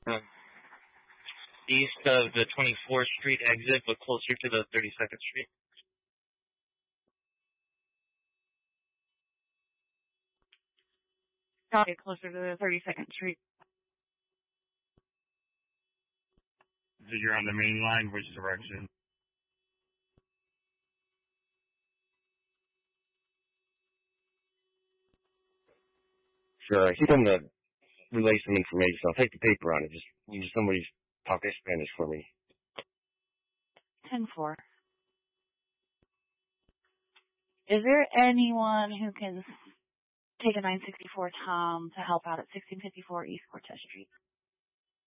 Uh, East of the 24th Street exit, but closer to the 32nd Street. Got it, closer to the 32nd Street. So you're on the main line, which direction? Sure, I think I'm going to relay some information. I'll take the paper on it. Just need somebody talk Spanish for me. 10-4. Is there anyone who can take a 964 Tom to help out at 1654 East Cortez Street?